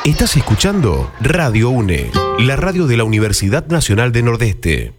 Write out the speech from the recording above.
Estás escuchando Radio UNE, la radio de la Universidad Nacional de Nordeste.